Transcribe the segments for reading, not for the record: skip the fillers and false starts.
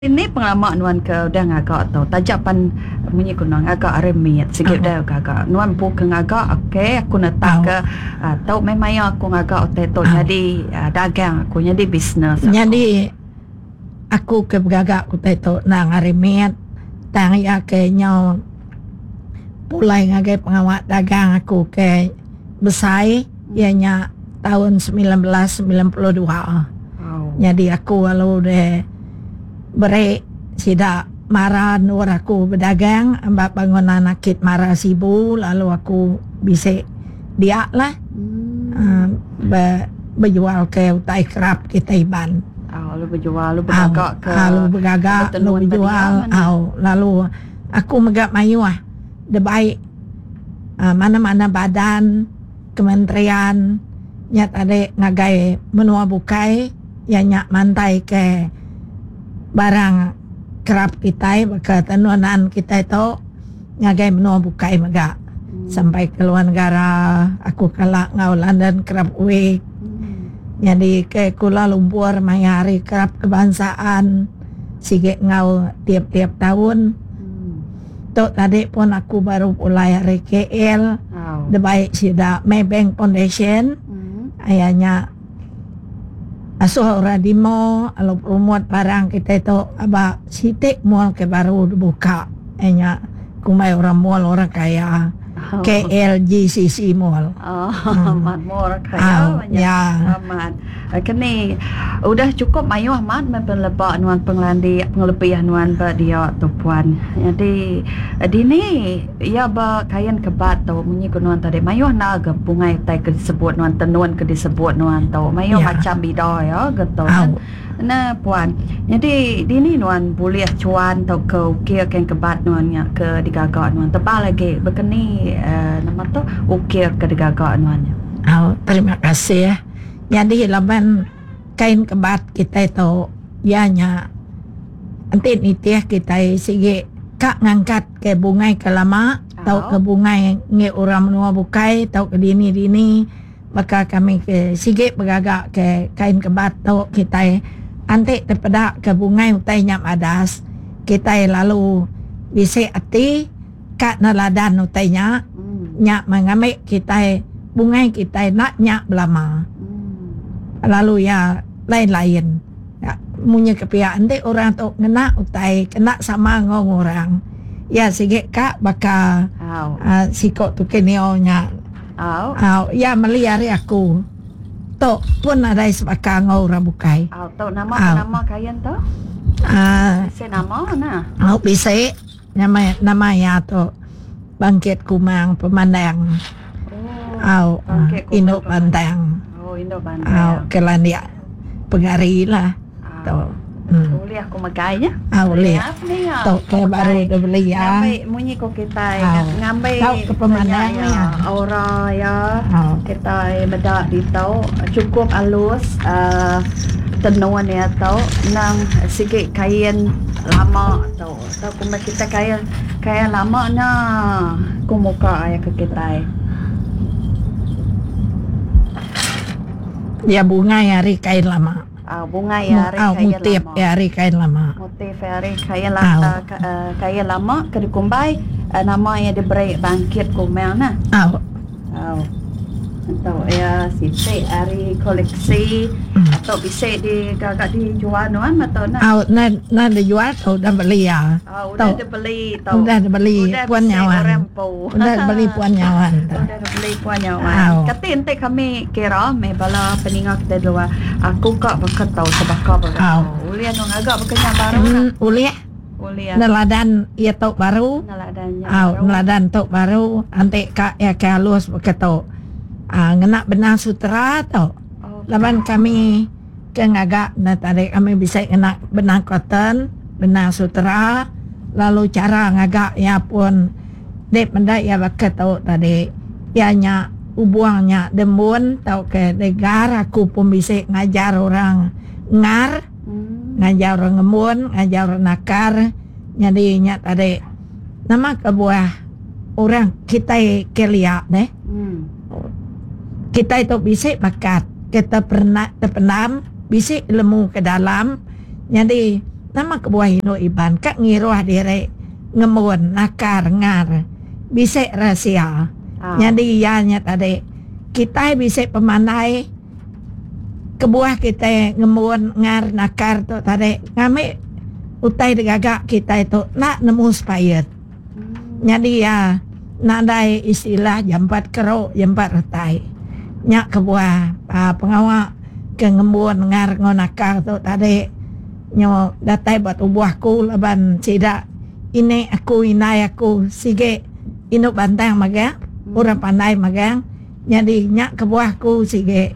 Ini pengalaman nuan ke dah ngagak tau tajapan bunyi kunang agak remit sikit dah agak nuan bukan ngagak okey aku nak ke tau memang aku ngagak otai tu jadi dagang aku jadi bisnes jadi aku ke bergagak aku tu nang remit tang ya ke nyau pulai ngagai pengawat dagang aku ke besai ianya tahun 1992 jadi aku walau deh beri sida marah nur aku berdagang ambak bangunan nakit marah sibu lalu aku bisa dia lah berjual ke utai kerap kita iban lalu berjual lalu bergagak ke lalu bergagak lalu berjual lalu aku megak mayu debai mana-mana badan kementerian nyat ada ngagai menua bukai yang nyak mantai ke barang kerap kita baka tenuanan kita itu ngagai menua bukai mega sampai ke luar negara aku kalak ngau London kerap week jadi ke Kuala Lumpur mayari kerap kebangsaan sige ngau tiap-tiap tahun tu tadi pun aku baru mulai hari KL debai sida Maybank Foundation ayahnya asuh orang dimo kalau promote barang kita itu abah sitik mall ke baru dibuka enya kumai orang mall orang kaya KLGCC mall mat mall kaya amat kini udah cukup mayu amat membelebak nuan penglebihan nuan dia tu puan jadi dini ya ba kayan kebat tau munyi nuan tadi mayu na ke bungai tai ke disebut nuan tenuan ke disebut nuan tau mayu macam bida ya gitu nah puan jadi dini nuan boleh cuan tau ke ukir kan kebat nuan ke digagak nuan tebal lagi begini nama tu ukir ke digagak nuannya terima kasih ya. Jadi laban kain kebat kita itu ianya nanti nitiah kita sige kak ngangkat ke bungai ke lama tau ke bungai nge orang menua bukai tau ke dini maka kami ke sige bergagak ke kain kebat tau kita nanti terpedak ke bungai utai nyam adas kita lalu bisa ati kak naladan utainya nyak mengambil kita bungai kita nak nyak belama lalu ya lain-lain ya, punya kepiaan deh orang tu kena sama ngong orang ya sige kak baka sikok tu kenionya ya meliari aku tu pun ada sebaka ngong orang bukai tu nama kayan tu bisa nama na bisa nama ya tu bangkit kumang pemandang Indo Pantang Indo Bandar. Kelan dia pegari lah. Boleh aku magainya? Boleh. Tu ke baru dah beli ya. Ngambil munyi ko kita ngambil tahu ke pemandang ya. Aura ya. Kita bedak di tau cukup halus tenuan ya tau nang sikit kain lama tau. Tau kuma kita kain lama na kumuka ya ke kita. Ya bunga hari kain lama. Bunga ya hari motif lama. Hari kain lama. Motif hari kain lama ke dikumbai nama yang diberi bangkit kumel na. Atau ya sisi hari koleksi atau bisa digagak dijual nuan atau na. Na dijual atau dah beli ya. Udah dibeli tau. Udah dibeli puan nyawan. Udah beli puan nyawan. Udah dibeli puan nyawan. Katin te kami kira me bala peningat kita dua. Aku kak bakat tau sebaka bakat. Ulian nung agak bekenya baru na. Ulian. Neladan ia tau baru. Neladan tau baru. Ante kak ya ke halus bakat tau. Ngena benang sutera tau. Laban kami ke ngagak na tadi kami bisa kena benang cotton, benang sutera, lalu cara ngagak ya pun dek mendak ya bakat tau tadi ianya ubuangnya dembun tau ke negara aku pun bisa ngajar orang ngajar orang ngembun, ngajar orang nakar jadi nya tadi nama kebuah orang kita keliak deh kita itu bisa bakat kita pernah terpenam bisa ilmu ke dalam jadi nama kebuah ino iban kak ngiruah dire ngemun nakar ngar bisa rahasia jadi ya nyat ade kita bisa pemandai kebuah kita ngemun ngar nakar tu tadi kami utai degagak kita itu nak nemu spayet jadi ya nadai istilah jampat keruk jampat retai nyak kebuah pengawak ke ngemun ngar ngonakar tu tadi nyo datai buat ubuahku laban tidak ini aku inai aku sige ino bantang magang orang pandai magang jadi nyak kebuahku sige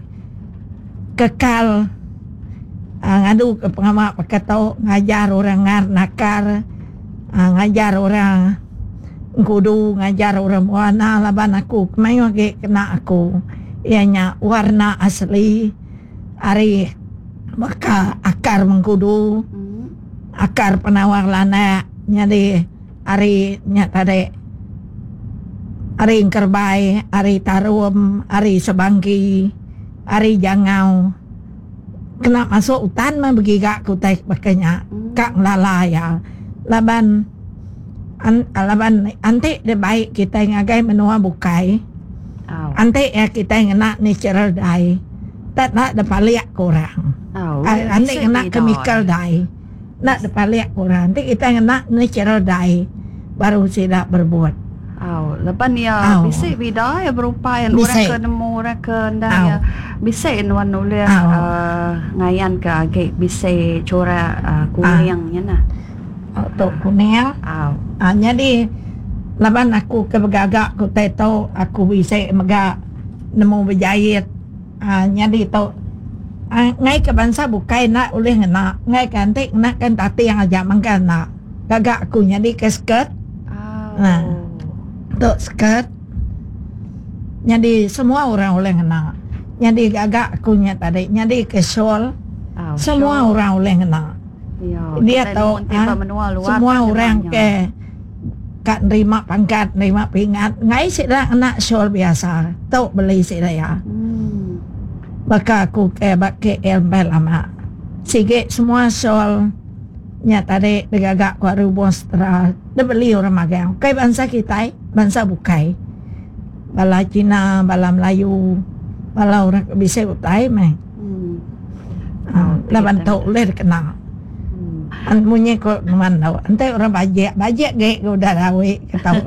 kekal ngadu ke pengamak pakato ngajar orang ngar nakar ngajar orang kudu ngajar orang wana laban aku kemayo ge kena aku ianya warna asli ari maka akar mengkudu akar penawar lana nyadi ari nyatade ari ingkerbai ari tarum ari sebangki ari jangau kena masuk hutan mah begigak kutai pakainya kak lalaya laban ante de baik kita ngagai menua bukai ante ya kita ngena natural dye tak nak de paliak kurang ante ngena chemical dye nak de paliak kurang ante kita ngena natural dye baru tidak berbuat lepas ya bisa bida ya berupaya orang ke nemu orang ke ya bisa nuan nulis ngayan ke agak bisa cora kuningnya nah untuk kuning jadi laban aku ke begagak ku tahu aku bisa mega nemu berjahit jadi tu ngai ke bangsa bukai nak oleh ngena ngai kantik nak kan tati yang aja mangkan nak gagak aku jadi ke skirt Tok skirt jadi semua orang boleh kena jadi gagak akunya tadi jadi ke shawl semua orang boleh kena dia tahu semua orang ke kat nerima pangkat nerima pingat ngai sida kena shawl biasa tok beli sida ya baka aku ke bak elmbel lama sige semua shawl nya tadi degagak ku aru bostra de beli orang magang kai bangsa kita bangsa bukai bala Cina bala Melayu bala orang bisa utai meh laban tau le kena an munye ko man tau ante orang bajek ge udah dawe ketau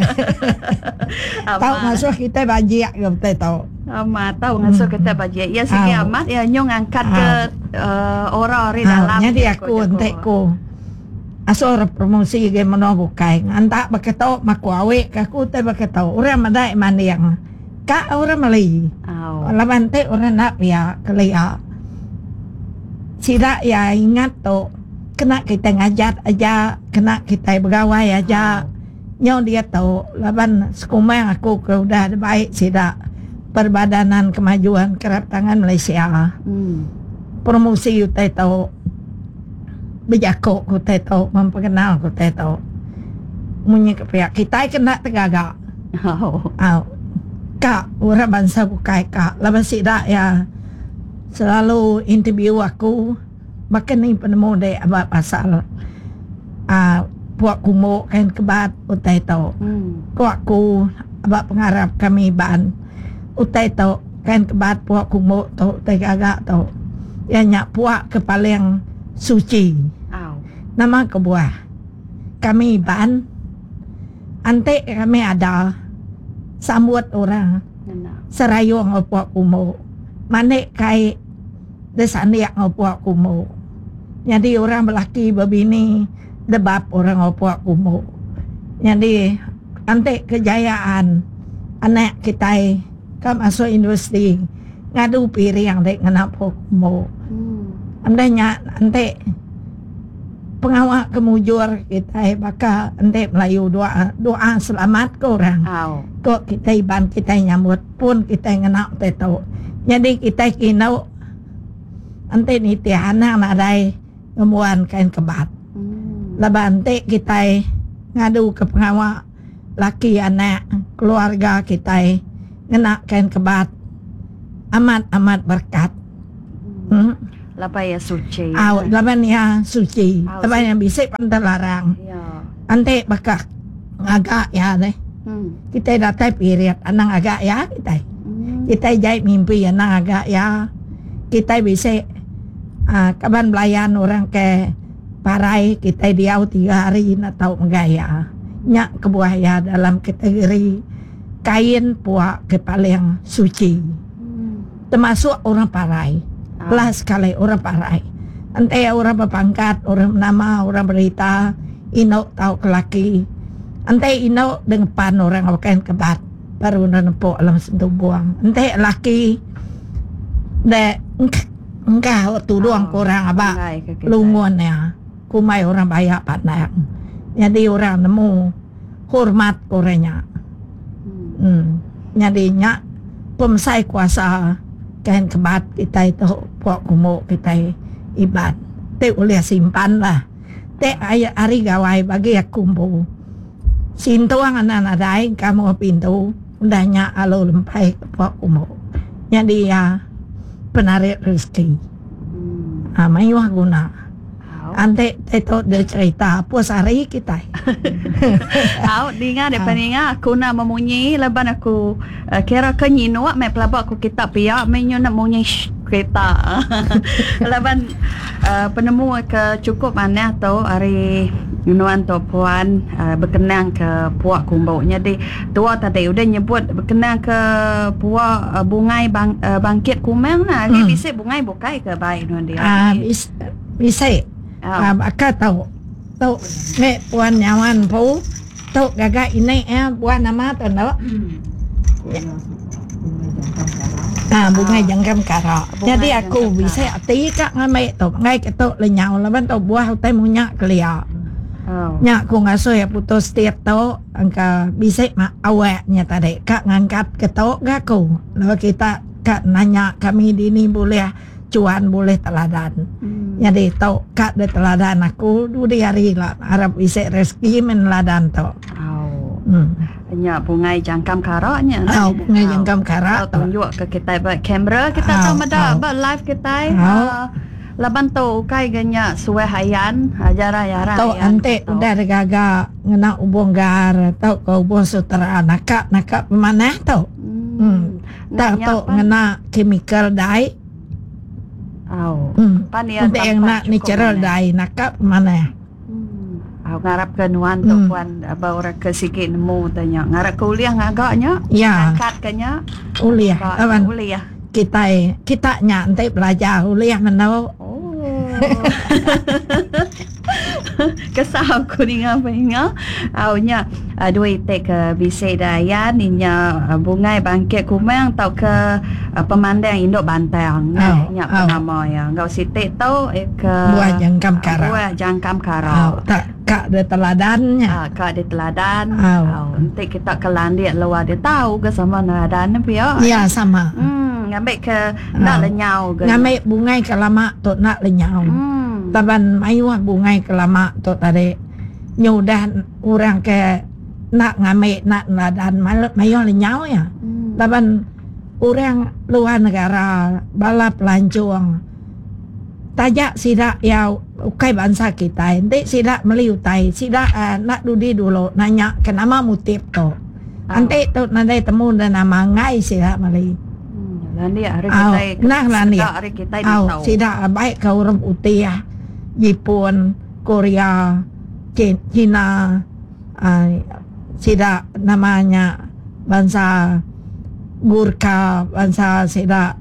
tau masuk kita bajek ge tau tahu masuk kita bajek ya segi amat ya nyong angkat ke orang-orang dalam jadi aku entekku asal promosi ge meno bukai anta baketo maku awe kaku te baketo orang madai maniang ka orang Melayu laban te orang nak ya kelia sida ya ingat tu kena kita ngajar aja kena kita bergawai aja nyo dia tahu laban sekumang aku ke udah baik sida Perbadanan Kemajuan Kerap Tangan Malaysia promosi utai tahu bejako ku tahu memperkenal ku tahu munyi ke pihak kita kena tegagak kak orang bangsa bukai kak laban sida ya selalu interview aku bahkan ni penemu de abad pasal puak kumo kain kebat utai tahu puak ku abad pengarap kami ban utai tahu kan kebat puak kumo tahu tegagak tahu ya nyak puak kepaling suci nama kebuah kami ban ante kami ada sambut orang serayung puak kumo manek kai desaniak puak kumo jadi orang belaki berbini debab orang puak kumo jadi ante kejayaan anak kita kam masuk industri ngadu piring dek ngenap mo andanya ante pengawak kemujur kita baka ante Melayu doa selamat ke orang kok kita iban kita nyambut pun kita ngenap tahu jadi kita kinau ante ni tiana nadai ngemuan kain kebat laban ante kita ngadu ke pengawak laki anak keluarga kita ngena kain kebat amat berkat Lapan ya suci. Lapan ya suci. Lapan yang bisa pantalarang. Ante bakak agak ya deh. Kita datang period anang agak ya kita. Kita jahit mimpi anang agak ya. Kita bisa kaban belayan orang ke parai kita diau 3 hari atau menggaya. Nyak kebuaya dalam kategori kain puak kepala yang suci. Termasuk orang parai. Plus sekali orang parai. Ante orang berpangkat, orang nama, orang berita, ino tahu kelaki. Ante ino dengan pan orang awakan kebat. Baru nampak alam sentuh buang. Ante laki dek engkau tuduang kurang apa lungon ya. Kumai orang banyak pandang. Jadi orang nemu hormat korenya. Nyadinya pemsai kuasa kain kebat kita itu puak kumuk kita ibad. Te boleh simpan lah. Te hari gawai bagi aku kumpu. Sintuang anak daing kamu pintu undahnya alo lempai puak kumuk. Jadi ya penarik rezeki. Mayuah guna. Ante itu dia cerita puas hari kita. Dengar depan ingat aku nak memunyi leban aku kira kenyino me pelabak aku kita pia menyo nak memunyi kereta. Leban penemu ke cukup mana tu hari nuan tu puan berkenang ke puak kumbau. Jadi tua tadi udah nyebut berkenang ke puak bungai bangkit kumang nah. Dia bisa bungai bukai ke baik nuan dia. Bisa. Akak tahu me puan nyawan pu tahu gagak ini puan nama tu nak bunga jangkam kara. Jadi aku bisa hati kak ngamai tu ngai ketuk lenyau leban tu buah utai munya kelia. Nyak ku ngasuh ya putus tiap tu angka bisa mak awaknya tadi kak ngangkat ketuk gak ku. Lalu kita kak nanya kami di ni boleh cuan boleh teladan. Jadi tau kak de teladan aku dua hari lah harap bisa rezeki meneladan tau. Nya bungai jangkam karanya. Bungai jangkam kara. Tunjuk ke kita buat kamera kita tahu mada buat live kita. Laban tu kai ganya suai hayan ajaran. Tau ante udah gaga ngena ubong gar tau kau ubong sutera nakak pemanah tau. Tak tau ngena chemical dye. Panian untuk yang nak natural dye nakap mana? Ngarap ke nuan tu puan apa orang ke sikit nemu tanya ngarap ke uliah ngagaknya angkat kenya uliah awan uliah kita nyantai belajar uliah menau kesal aku dengar awnya dua itek ke bisa daya ninya bungai bangkit kumang tau ke pemandang Indo Bantang nya nama ya ngau sitek tau ke buah jangkam kara tak kak de teladannya kak de teladan nanti kita ke landia luar dia tahu ke sama teladan pia ya sama ngambil ke nak lenyau ke ngambil bungai ke lama tu nak lenyau taban mayuah bungai ke lama tu tadi nyudah orang ke nak ngambil nak teladan mayuah lenyau ya taban orang luar negara balap lancung tajak sidak ya ukai bangsa kita nanti sidak meliutai sidak nak dudi dulu nanya kenapa mutip tu nanti tu nanti temu dan nama ngai sidak meli landia hari kita tahu sidak baik ke orang putih Jepun Korea China sidak namanya bangsa Gurkha bangsa sidak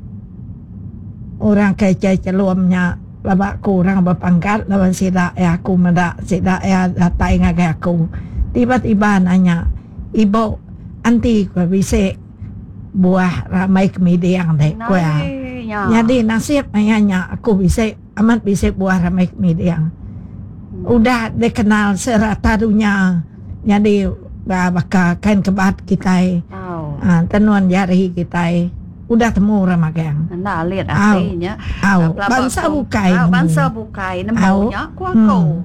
orang kecil celumnya labak kurang berpangkat lawan sidak aku mendak sidak datai ngagai aku tiba-tiba nanya ibu anti kau bisa buah ramai kemediang deh kau jadi nasib ayahnya aku bisa amat bisa buah ramai kemediang udah dikenal serata dunia jadi bakal kain kebat kita tenuan jari kita udah temu ramagang. Nak lihat aslinya. Bangsa bukai namanya aku.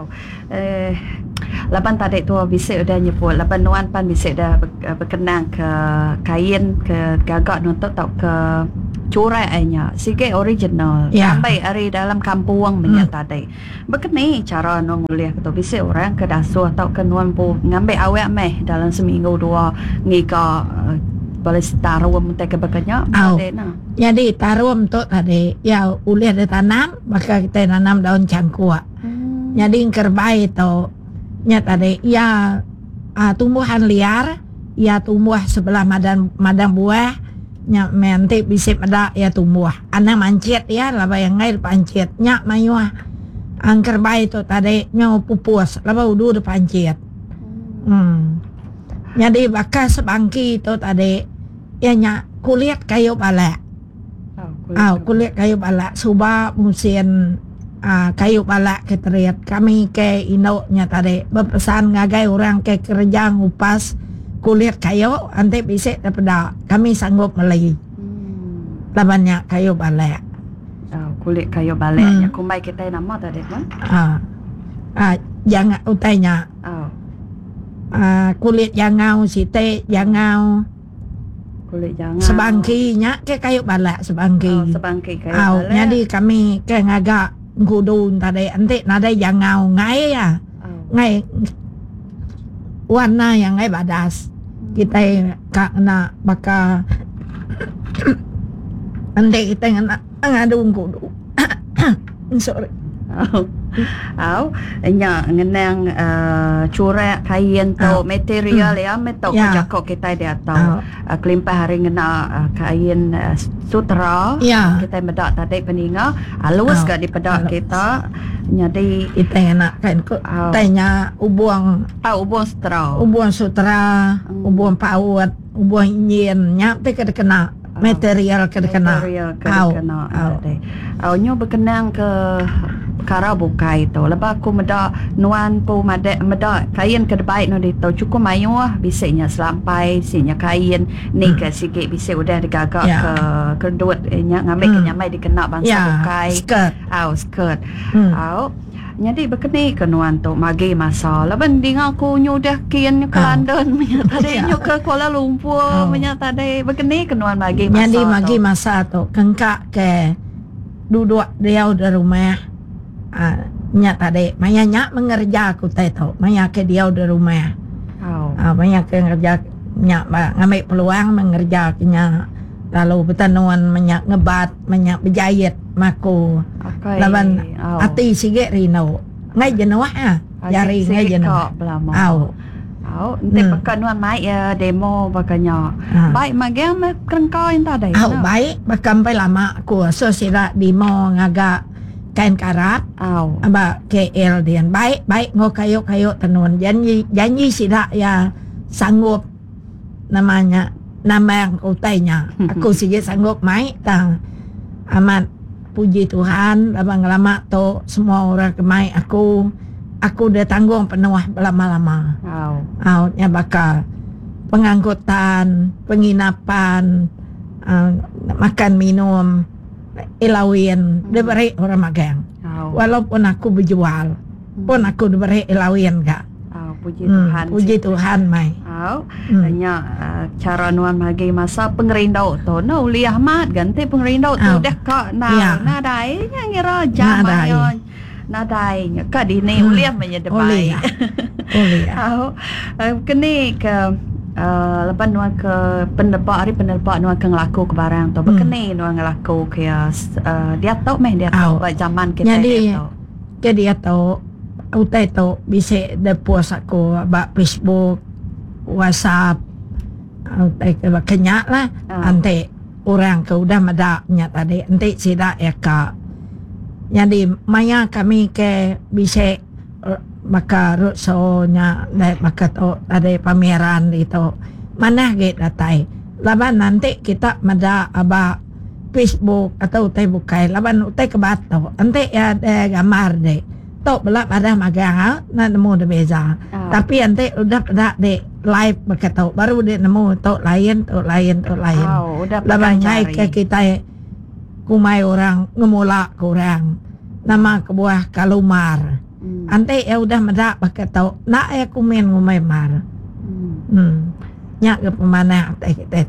Laban tadi tu bisa udah nyebut laban nuan pan bisa dah berkenang ke kain ke gagak nuntut tau ke curainya sige original sampai hari dalam kampung menyata tadi begini cara nguliah tu bisa orang ke dasuh atau ke nuan pu ngambil awak meh dalam seminggu dua ngika boleh taruh ke bekanya jadi taruh tu tadi ya uliah dia tanam maka kita tanam daun cangkua jadi kerbai tu nya tadi ya tumbuhan liar ya tumbuh sebelah madang buah nya nanti bisa ada ya tumbuh anak mancit ya laba yang ngai pancit nya mayuah angker bayi tu tadi nya pupus laba udu pancit jadi bakas sebangki tu tadi ya nya kulit kayu balak kulit kayu balak subah musim kayu balak keteriat kami ke indoknya tadi berpesan ngagai orang ke kerja ngupas kulit kayu nanti bisa dapat kami sanggup beli labannya kayu balak kulit kayu balaknya kumbai kita nama tadi kan jangan utainya kulit jangau site jangau kulit jangau sebangkinya ke kayu balak sebangki sebangki kayu balak jadi kami ke ngagak gudun tadi nanti nada jangau ngai ya ngai warna yang ngai badas kita kena baka nanti kita ngadung kudu sorry nya ngenang curak kain tu material ya metok jakok kita dia tahu kelimpah hari ngena kain sutra kita medak tadi peninga halus gak di pedak kita jadi kita nak kain ku tanya ubuang sutra ubuang paut ubuang nyin nya te kena material kena nyo berkenang ke kara bukai tu lepas aku meda nuan pu meda kain ke baik no dito cukup mayu bisanya selampai sinya kain ni ke sikit bisa udah digagak ke duit nya ngambil ke nyamai dikena bangsa bukai skirt jadi berkeni ke nuan tu magi masa leban ding aku nyudah kian ke London tadi nyu ke Kuala Lumpur tadi berkeni ke nuan magi masa jadi magi masa tu kengkak ke duduk dia udah rumah nya tadi maya nya mengerja aku tahu maya ke dia udah rumah maya ke ngerja nya ngambil peluang mengerja nya lalu betanuan menyak ngebat menyak berjahit maku laban ati sige rino ngai jenuah jari ngai jenuah nanti pakai nuan mai demo pakainya baik magam kerengkau yang tadi baik bakampai lama aku sosira demo ngaga kain karat aba KL dian baik ngo kayu tenun janji sida ya sanggup namanya nama yang utainya aku sih sanggup mai tang amat puji Tuhan lama to semua orang kemai aku udah tanggung penuh lama-lama nya bakal pengangkutan penginapan makan minum ilawin diberi orang magang walaupun aku berjual pun aku diberi ilawin gak puji Tuhan mai hanya cara nuan magi masa pengerindau tu no uliah mat ganti pengerindau tu dah kak nadai nya ngira jam nadai nya ka di ni uliah menyedebai kini ke lepas nuan ke penebak nuan ke ngelaku ke barang tu berkeni nuan ngelaku ke dia tahu zaman kita jadi ke dia tahu utai tu bisa depuas aku bak Facebook WhatsApp utai ke kenyak lah nanti orang ke udah medaknya tadi nanti sidak ya kak jadi maya kami ke bisa maka rutsonya maka tu ada pameran itu mana gitu datai laban nanti kita medak aba Facebook atau utai bukai laban utai ke batu nanti ya ada gambar deh tok belak pada magang na nemu de beza tapi ante udah pada de live berkata baru de nemu tok lain labang ngai ke kita kumai orang ngemula kurang nama kebuah kalumar ante ya udah medak berkata nak ya kumen ngumai mar nya ke pemana ante kita tu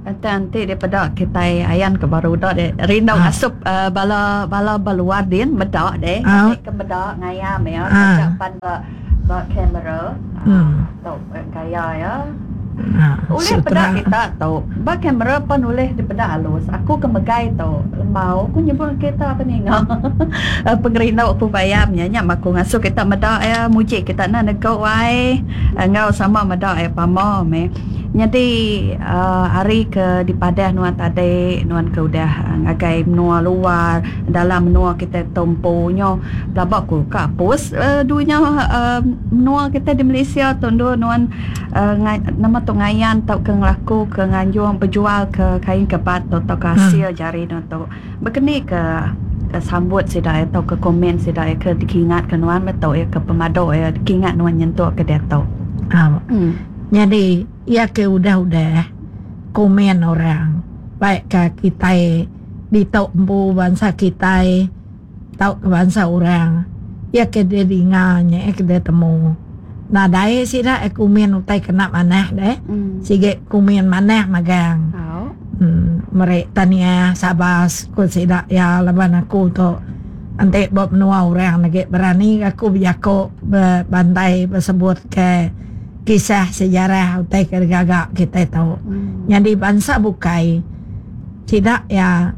Nanti daripada kita ayan ke baru dah deh. Rindu asup bala baluar din bedak deh. Ke bedak ngayam ya. Kapan ba kamera. Tau gaya ya. Oleh bedak kita tau. Ba kamera pun oleh di bedak halus. Aku kemegai tau. Lembau aku nyebut kita apa ni ngau. Pengerindau aku bayamnya nya aku ngasuh kita bedak ya muji kita nak negau ai. Ngau sama bedak ya pamo me. Jadi hari ke di Padang nuan tadi nuan ke udah ngagai menua luar dalam menua kita tomponya labak ku kapus dunya menua kita di Malaysia tondo nuan nama tu ngayan tau ke ngelaku ke nganjung berjual ke kain kebat atau ke hasil jari tu begini ke sambut sidai atau ke komen sidai ke dikingat ke nuan betul ya ke pemado ya dikingat nuan nyentuh ke dia tau. Jadi ya ke udah komen orang baik ke kita di tombo bangsa kita tau ke bangsa orang ya ke dia dinganya ke dia temu nah dai sida komen utai kena manah deh sige komen manah magang mereka tania sabas ko sida ya laban aku to ante bob menua orang nage berani aku biako bantai bersebut ke kisah sejarah utai kergagak kita tahu. Jadi bangsa bukai tidak ya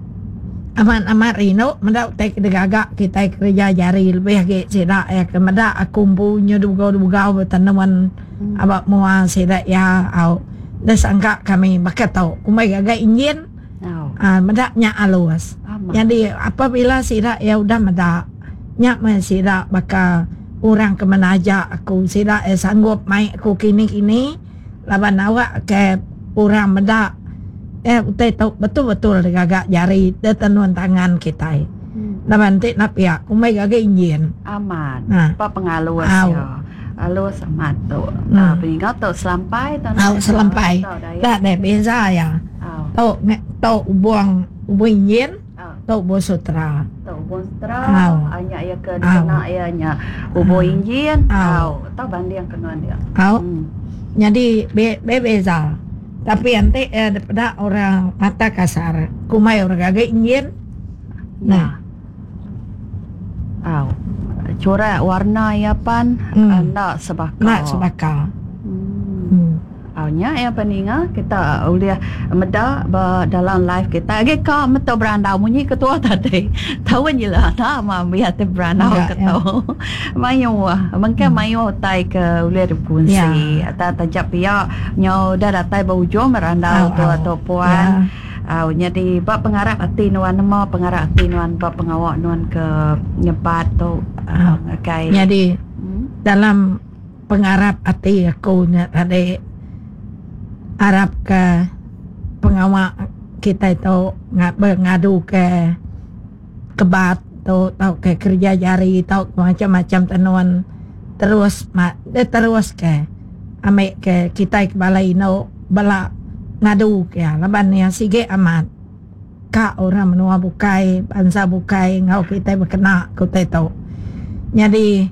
aman rino mendak utai kergagak kita kerja jari lebih lagi tidak ya kemedak aku punya duga bertanaman abak mua tidak ya au desangka kami bakal tahu kumai gagak ingin medaknya alus. Jadi apabila tidak ya udah medak nyak tidak bakal orang ke menaja aku sila sanggup mai aku kini laban awak ke orang medak utai tahu betul-betul gagak jari tetenuan tangan kita laban tik nak pihak umai gagak ingin aman apa pengalus ya alus amat tu peninggal tu selampai selampai dah deh biasa ya tau buang ingin tau bo sutra hanya ya ke kena ya nya ubo injin tau banding kenuan dia jadi beza tapi ante daripada orang mata kasar kumai orang gagak injin nah corak warna ya pan nak sebaka awalnya yang peninga kita udah meda dalam live kita age ka meto berandau munyi ketua tadi tahu je lah nama biar te berandau ketua mayu mungkin mayu tai ke udah kunci atau tajak pia nyo dah datai berujung berandau tu atau puan jadi bab pengarap hati nuan nama pengarap hati nuan bab pengawak nuan ke nyebat tu kai jadi dalam pengarap hati aku tadi Arab ke pengawal kita itu ngadu ke kebat tau ke kerja jari tau macam-macam tenuan terus ke ame ke kita ke balai no bala ngadu ke laban yang sige amat ka orang menua bukai bangsa bukai ngau kita berkena kita tahu jadi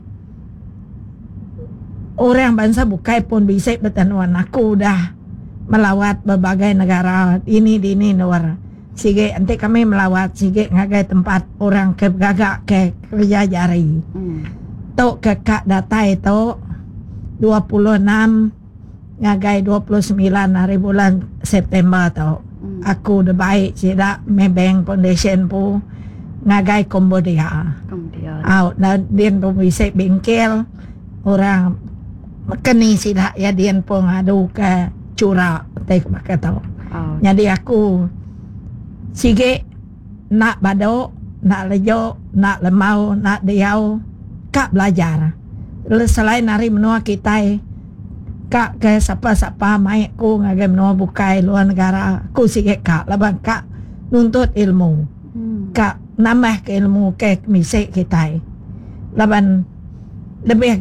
orang bangsa bukai pun bisa bertenuan aku dah melawat berbagai negara ini di luar. Sige nanti kami melawat sige ngagai tempat orang ke gagak ke kerja jari. Tok ke kak data itu 26 ngagai 29 hari bulan September tau. Aku udah baik sida Maybank Foundation pu ngagai Cambodia. Dan dia pun bisa bengkel orang makani sida ya dia pun ngadu ke curah tak pakai tahu. Jadi aku sige nak bado, nak lejo, nak lemau, nak diau, kak belajar. Selain hari menua kita, kak ke siapa mai aku ngagai menua bukai luar negara, aku sige kak, laban kak nuntut ilmu, kak nambah ke ilmu ke misi kita, laban lebih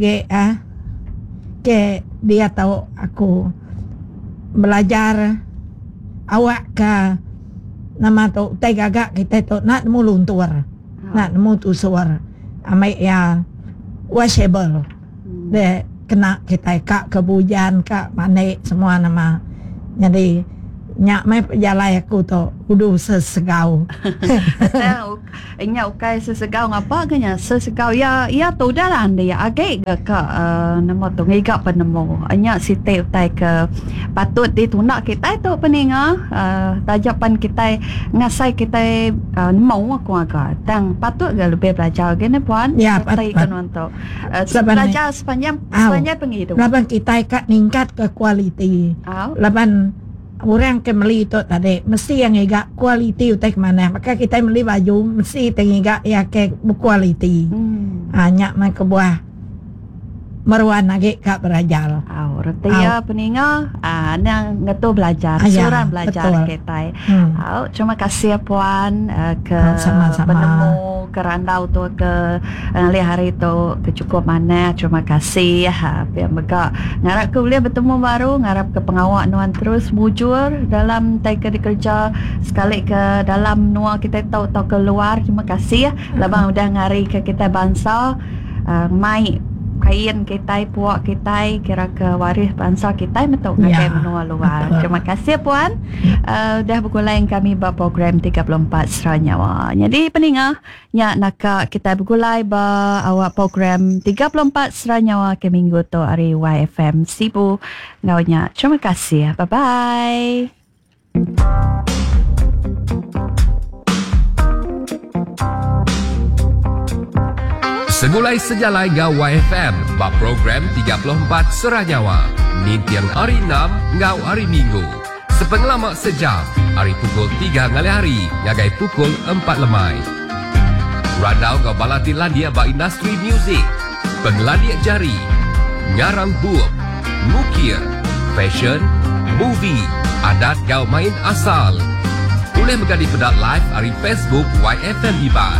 ke dia tahu aku belajar awak ke nama tu tai gagak kita tu nak nemu luntur nak nemu tu suar amai ya washable de kena kita kak kebujan kak manik semua nama jadi Nyak mai perjalai aku tu udu sesegau. Inya ukai sesegau ngapa kenya sesegau ya tu dah lah dia agak ke nama tu ngigak penemu. Inya site utai ke patut ditunak kita tu peninga tajapan kita ngasai kita nemu aku agak tang patut ke lebih belajar gini puan. Ya patut tu belajar sepanjang penghidupan. Laban kita kat ningkat ke kualiti. Laban orang ke beli tu tadi mesti yang iga kualiti utek mana, maka kita beli baju mesti tengiga ya ke berkualiti. Hanya mai ke buah meruan lagi kak belajar. Reti ya peninga nang ngatu belajar, suran belajar kita. Terima kasih puan ke penemu kerandau tu ke hari tu ke cukup mana. Terima kasih biar mereka ngarap ke boleh bertemu baru, ngarap ke pengawak nuan terus mujur dalam tai kerja sekali ke dalam nuan kita tahu keluar. Terima kasih labang udah ngari ke kita bangsa mai kain kita, puak kita, kira ke waris bangsa kita betul ngakai menua luar. Terima kasih puan. Dah bergulai kami buat program 34 Seranyawa. Jadi peningah nya nak kita bergulai ba awak program 34 Seranyawa ke minggu tu hari YFM Sibu ngaunya. Terima kasih. Bye bye. Segulai sejalai ngau YFM ba program 34 Seranyawa. Nintiang hari 6 ngau hari Minggu. Sepengalamak sejam hari pukul 3 ngali hari ngagai pukul 4 lemai. Radau ngau balati landia ba industri muzik, penglandia jari, ngarang buuk, mukir, fashion, movie, adat ngau main asal. Boleh menjadi pedat live hari Facebook YFM Iban.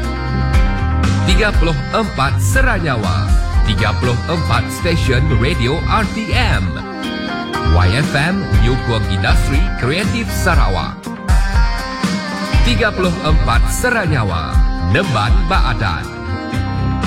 34 Seranyawa, 34 stesen radio RTM. YFM Nyukong Industri Kreatif Sarawak. 34 Seranyawa, Nemban Baadan.